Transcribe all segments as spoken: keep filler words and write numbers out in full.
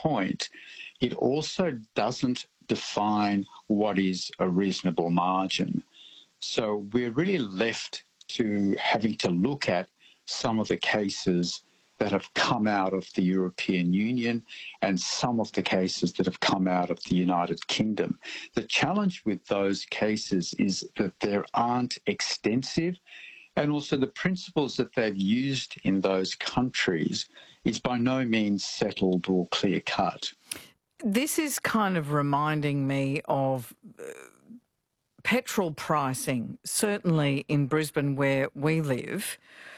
point, it also doesn't define what is a reasonable margin. So we're really left to having to look at some of the cases that have come out of the European Union and some of the cases that have come out of the United Kingdom. The challenge with those cases is that there aren't extensive, and also the principles that they've used in those countries is by no means settled or clear-cut. This is kind of reminding me of uh, petrol pricing, certainly in Brisbane where we live.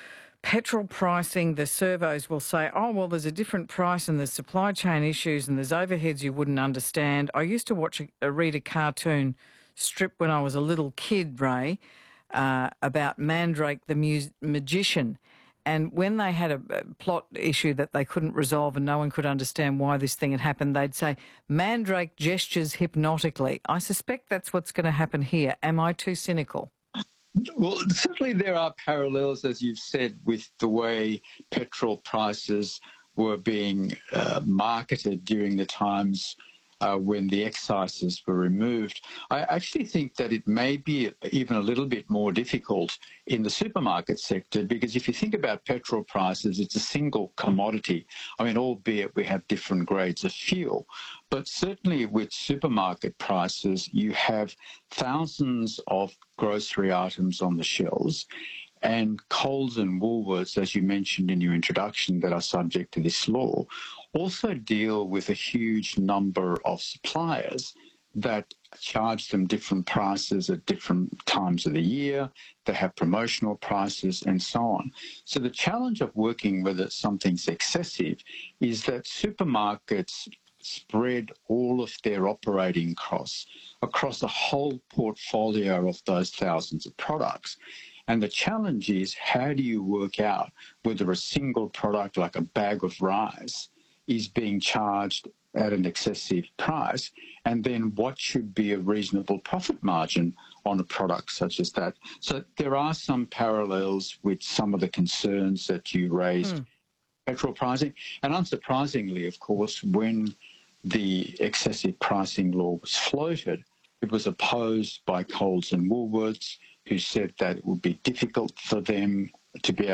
Petrol pricing, the servos will say, oh, well, there's a different price and there's supply chain issues and there's overheads you wouldn't understand. I used to watch a, a read a cartoon strip when I was a little kid, Ray, uh, about Mandrake the mu- magician. And when they had a, a plot issue that they couldn't resolve and no one could understand why this thing had happened, they'd say, Mandrake gestures hypnotically. I suspect that's what's going to happen here. Am I too cynical? Well, certainly there are parallels, as you've said, with the way petrol prices were being uh, marketed during the times uh, when the excises were removed. I actually think that it may be even a little bit more difficult in the supermarket sector, because if you think about petrol prices, it's a single commodity. I mean, albeit we have different grades of fuel. But certainly with supermarket prices, you have thousands of grocery items on the shelves, and Coles and Woolworths, as you mentioned in your introduction, that are subject to this law, also deal with a huge number of suppliers that charge them different prices at different times of the year. They have promotional prices and so on. So the challenge of working whether something's excessive is that supermarkets spread all of their operating costs across a whole portfolio of those thousands of products. And the challenge is, how do you work out whether a single product like a bag of rice is being charged at an excessive price, and then what should be a reasonable profit margin on a product such as that? So there are some parallels with some of the concerns that you raised, mm. petrol pricing. And unsurprisingly, of course, when the excessive pricing law was floated, it was opposed by Coles and Woolworths, who said that it would be difficult for them to be